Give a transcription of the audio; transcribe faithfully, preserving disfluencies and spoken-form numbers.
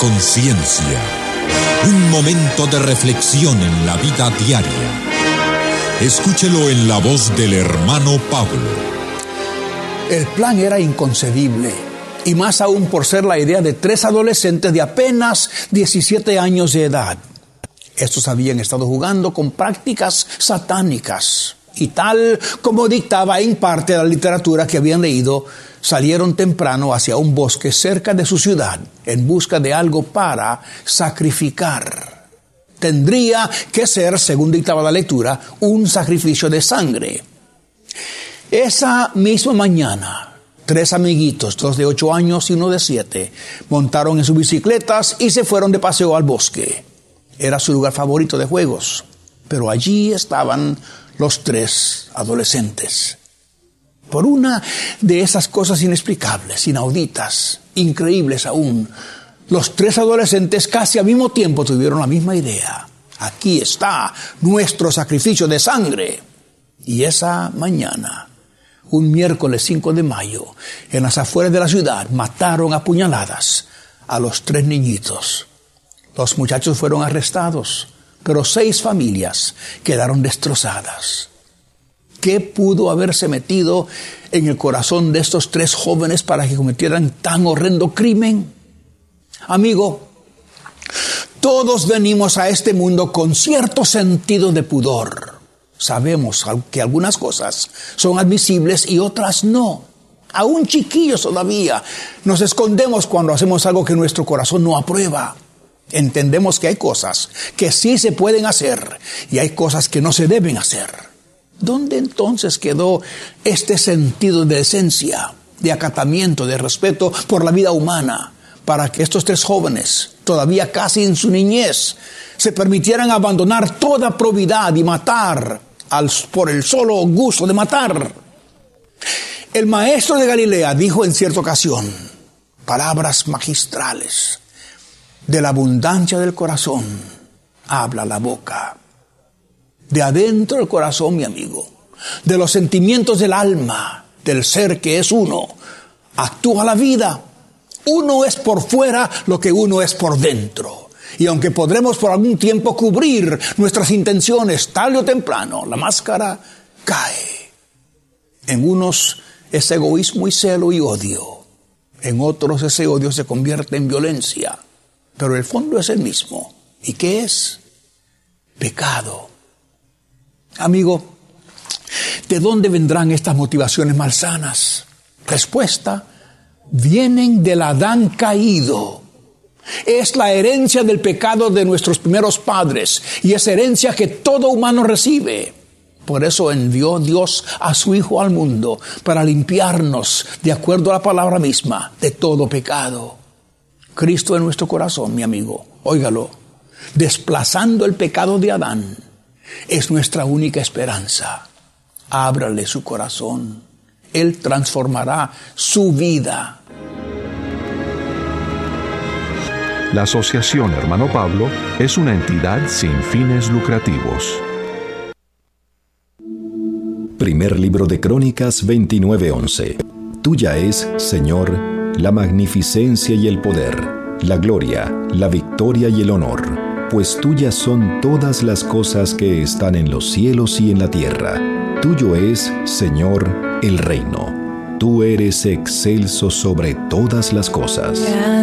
conciencia. Un momento de reflexión en la vida diaria. Escúchelo en la voz del hermano Pablo. El plan era inconcebible, y más aún por ser la idea de tres adolescentes de apenas diecisiete años de edad. Estos habían estado jugando con prácticas satánicas, y tal como dictaba en parte la literatura que habían leído, salieron temprano hacia un bosque cerca de su ciudad en busca de algo para sacrificar. Tendría que ser, según dictaba la lectura, un sacrificio de sangre. Esa misma mañana, tres amiguitos, dos de ocho años y uno de siete, montaron en sus bicicletas y se fueron de paseo al bosque. Era su lugar favorito de juegos, pero allí estaban los tres adolescentes. Por una de esas cosas inexplicables, inauditas, increíbles aún, los tres adolescentes casi al mismo tiempo tuvieron la misma idea. Aquí está nuestro sacrificio de sangre. Y esa mañana, un miércoles cinco de mayo, en las afueras de la ciudad, mataron a puñaladas a los tres niñitos. Los muchachos fueron arrestados, pero seis familias quedaron destrozadas. ¿Qué pudo haberse metido en el corazón de estos tres jóvenes para que cometieran tan horrendo crimen? Amigo, todos venimos a este mundo con cierto sentido de pudor. Sabemos que algunas cosas son admisibles y otras no. Aún chiquillos todavía nos escondemos cuando hacemos algo que nuestro corazón no aprueba. Entendemos que hay cosas que sí se pueden hacer y hay cosas que no se deben hacer. ¿Dónde entonces quedó este sentido de decencia, de acatamiento, de respeto por la vida humana, para que estos tres jóvenes, todavía casi en su niñez, se permitieran abandonar toda probidad y matar al, por el solo gusto de matar? El maestro de Galilea dijo en cierta ocasión palabras magistrales: de la abundancia del corazón habla la boca. De adentro del corazón, mi amigo, de los sentimientos del alma, del ser que es uno, actúa la vida. Uno es por fuera lo que uno es por dentro. Y aunque podremos por algún tiempo cubrir nuestras intenciones, tarde o temprano, la máscara cae. En unos es egoísmo y celo y odio. En otros ese odio se convierte en violencia. Pero el fondo es el mismo. ¿Y qué es? Pecado. Amigo, ¿de dónde vendrán estas motivaciones malsanas? Respuesta: vienen del Adán caído. Es la herencia del pecado de nuestros primeros padres, y es herencia que todo humano recibe. Por eso envió Dios a su Hijo al mundo, para limpiarnos, de acuerdo a la palabra misma, de todo pecado. Cristo en nuestro corazón, mi amigo, óigalo, desplazando el pecado de Adán, es nuestra única esperanza. Ábrale su corazón. Él transformará su vida. La Asociación Hermano Pablo es una entidad sin fines lucrativos. Primer libro de Crónicas veintinueve once. Tuya es, Señor, la magnificencia y el poder, la gloria, la victoria y el honor, pues tuyas son todas las cosas que están en los cielos y en la tierra. Tuyo es, Señor, el reino. Tú eres excelso sobre todas las cosas.